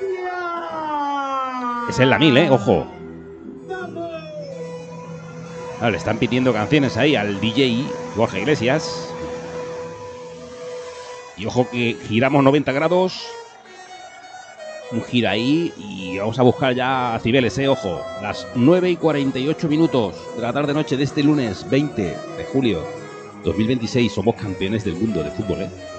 Es en la 1000, ojo. Le están pidiendo canciones ahí al DJ Borja Iglesias. Y ojo que giramos 90 grados. Un giro ahí y vamos a buscar ya a Cibeles, ojo. Las 9:48 de la tarde-noche de este lunes 20 de julio 2026. Somos campeones del mundo de fútbol,